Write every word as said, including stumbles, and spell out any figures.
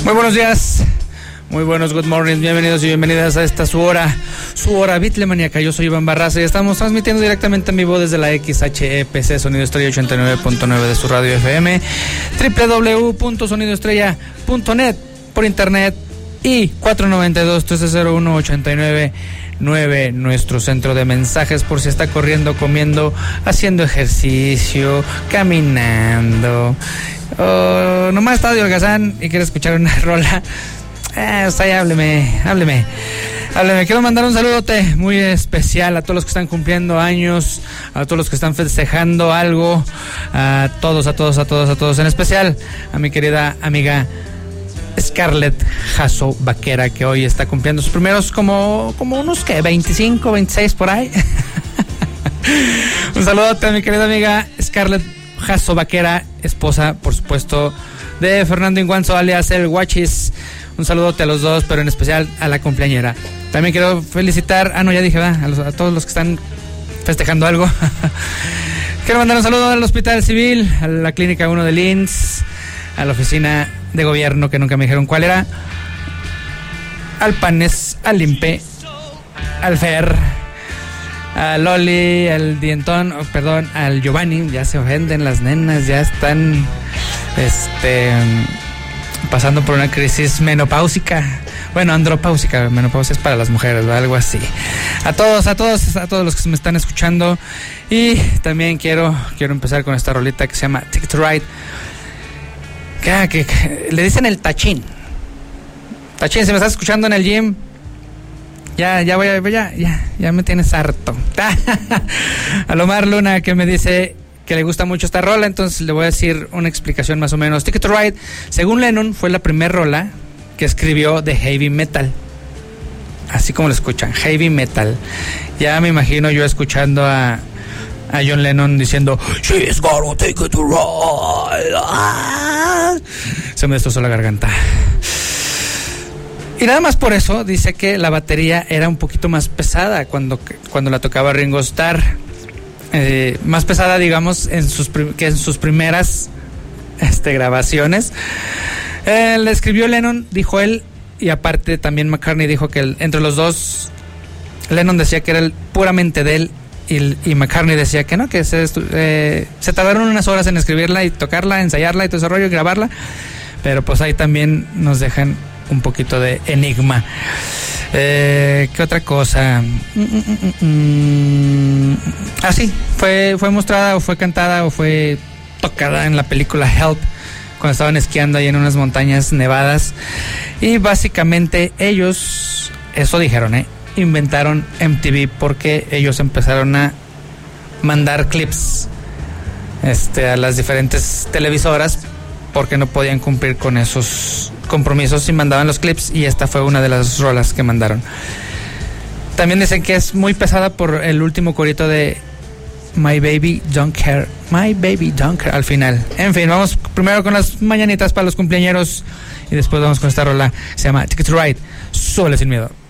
Muy buenos días, muy buenos good morning, bienvenidos y bienvenidas a esta su hora, su hora Beatlemaníaca. Yo soy Iván Barraza y estamos transmitiendo directamente en vivo desde la X H E P C Sonido Estrella ochenta y nueve punto nueve de su radio F M, doble u doble u doble u punto sonido estrella punto net por internet y cuatro nueve dos, tres cero uno, ocho nueve nueve, nuestro centro de mensajes por si está corriendo, comiendo, haciendo ejercicio, caminando, o nomás está de holgazán y quiere escuchar una rola. Eh, o sea, ya hábleme, hábleme, hábleme. Quiero mandar un saludote muy especial a todos los que están cumpliendo años, a todos los que están festejando algo, a todos, a todos, a todos, a todos. En especial a mi querida amiga Scarlett Jasso Vaquera, que hoy está cumpliendo sus primeros como, como unos que veinticinco, veintiséis por ahí. Un saludote a mi querida amiga Scarlett Jasso Vaquera, esposa, por supuesto, de Fernando Inguanzo, alias El Guachis. Un saludote a los dos, pero en especial a la cumpleañera. También quiero felicitar, ah no, ya dije, ¿verdad? A, los, a todos los que están festejando algo. Quiero mandar un saludo al Hospital Civil, a la Clínica uno de Linz, a la Oficina de Gobierno, que nunca me dijeron cuál era, al Panes, al Limpe, al Fer, a Loli, al Dientón, oh, perdón, al Giovanni. Ya se ofenden las nenas, ya están este pasando por una crisis menopáusica. Bueno, andropáusica, menopausia es para las mujeres, ¿no? Algo así. A todos, a todos, a todos los que me están escuchando. Y también quiero, quiero empezar con esta rolita que se llama Ticket to Ride. Que, que, que le dicen el tachín. Tachín, si me estás escuchando en el gym, ya, ya voy a, ya, ya, ya me tienes harto. A Lomar Luna, que me dice que le gusta mucho esta rola, entonces le voy a decir una explicación más o menos. Ticket to Ride, según Lennon, fue la primera rola que escribió de heavy metal. Así como lo escuchan, heavy metal. Ya me imagino yo escuchando a, a John Lennon diciendo "She's gonna take it to ride". Ah. Se me destrozó la garganta. Y nada más por eso dice que la batería era un poquito más pesada cuando, cuando la tocaba Ringo Starr. Eh, más pesada, digamos, en sus que en sus primeras este, grabaciones. Eh, le escribió Lennon, dijo él, y aparte también McCartney dijo que el, entre los dos, Lennon decía que era el, puramente de él, y, y McCartney decía que no, que se, eh, se tardaron unas horas en escribirla y tocarla, ensayarla y todo ese rollo y grabarla, pero pues ahí también nos dejan un poquito de enigma. Eh, ¿Qué otra cosa? Mm, mm, mm, mm. Ah, sí, fue, fue mostrada o fue cantada o fue tocada en la película Help, cuando estaban esquiando ahí en unas montañas nevadas. Y básicamente ellos, eso dijeron, ¿eh? inventaron M T V porque ellos empezaron a mandar clips este, a las diferentes televisoras porque no podían cumplir con esos compromisos y mandaban los clips, y esta fue una de las rolas que mandaron. También dicen que es muy pesada por el último corito de My Baby Don't Care, My Baby Don't Care al final. En fin, vamos primero con las mañanitas para los cumpleañeros y después vamos con esta rola, se llama Ticket to Ride, Súbele sin miedo.